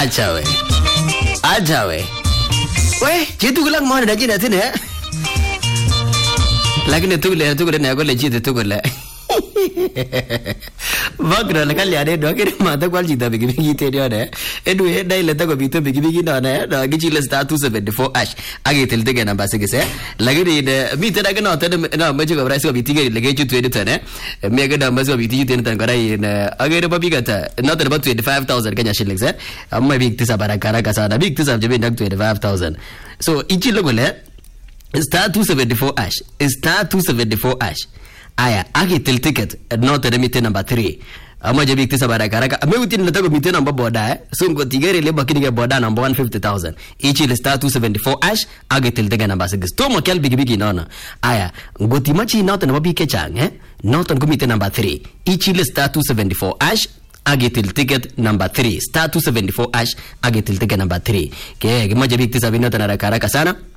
Acha we. We, chitu kulang mo na jina tine. Lakini tukule na kule chitu tukule. Bakra la kali ade do kire mata kwal jita bigi te dio ne. Edu he dai le ta ko bito bigi no ne. Do gi chile star 274 ash. Age tel tege namba se. Lakini de mi te daga no te no me ko bra so biti ge le ge chitu edita ne. Me ga da maso biti te tan karai ne. Age de babi gata. Not about 25,000 Kenya shillings eh. Amma big tisa barakara kasana big tisa jebe ndak 25,000. So ichi logo le star 274 ash. Star 274 ash. Aya, agi til ticket not the meeting number 3. Ama jabi tisa baraka. Ame utin nataka meeting number boda so ngo tigere le bakini ke boda number 150,000. Each is star 274 ash agi til ticket number 6. To mo kel bigi no. Aya, ngo timachi not na babi ke chang not on meeting number 3. Each is star 274 ash agi til ticket number 3. Star 274 ash agi til ticket number 3. Ke majabi tisa binota na raka sana.